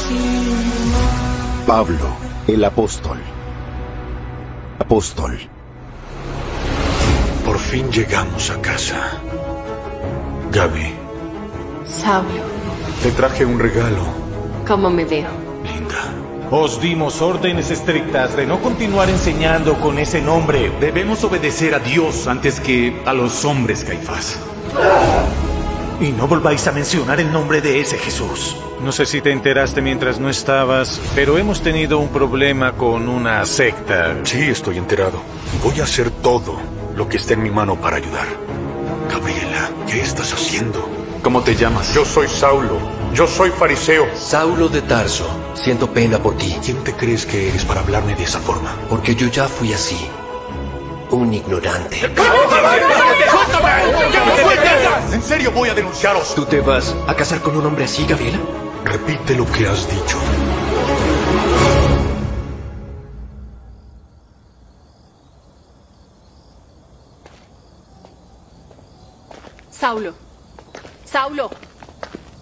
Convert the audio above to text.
Pablo, el apóstol. Apóstol. Por fin llegamos a casa. Gaby, Saulo, te traje un regalo. ¿cómo me veo? Linda. Os dimos órdenes estrictas de no continuar enseñando con ese nombre. Debemos obedecer a Dios antes que a los hombres, Caifás. Y no volváis a mencionar el nombre de ese Jesús. No sé si te enteraste mientras no estabas, pero hemos tenido un problema con una secta. Sí, estoy enterado. Voy a hacer todo lo que esté en mi mano para ayudar. Gabriela, ¿qué estás haciendo? ¿Cómo te llamas? Yo soy Saulo. Yo soy fariseo. Saulo de Tarso, siento pena por ti, ¿Quién te crees que eres para hablarme de esa forma? porque yo ya fui así. Un ignorante. En serio voy a denunciaros. ¿Tú te vas a casar con un hombre así, Gabriela? Repite lo que has dicho. Saulo. Saulo.